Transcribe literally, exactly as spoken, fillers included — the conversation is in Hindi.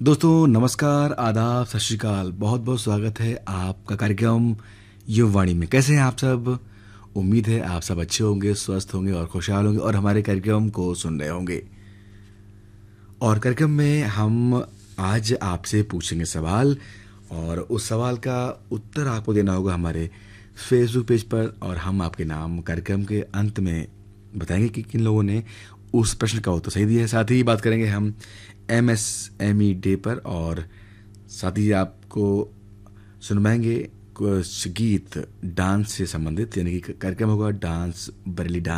दोस्तों नमस्कार, आदाब, सत श्री अकाल। बहुत बहुत स्वागत है आपका कार्यक्रम युववाणी में। कैसे हैं आप सब? उम्मीद है आप सब अच्छे होंगे, स्वस्थ होंगे और खुशहाल होंगे और हमारे कार्यक्रम को सुन रहे होंगे। और कार्यक्रम में हम आज आपसे पूछेंगे सवाल और उस सवाल का उत्तर आपको देना होगा हमारे फेसबुक पेज पर, और हम आपके नाम कार्यक्रम के अंत में बताएंगे कि किन लोगों ने उस प्रश्न का उत्तर सही दिया है। साथ ही बात करेंगे हम M S M E day पर, और साथ ही आपको सुनवाएंगे कुछ गीत डांस से संबंधित, यानी कि कार्यक्रम होगा डांस बरेली डांस